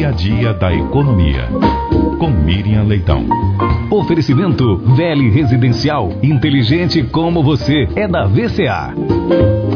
dia a dia da economia. Com Miriam Leitão. Oferecimento Vele Residencial. Inteligente como você. É da VCA.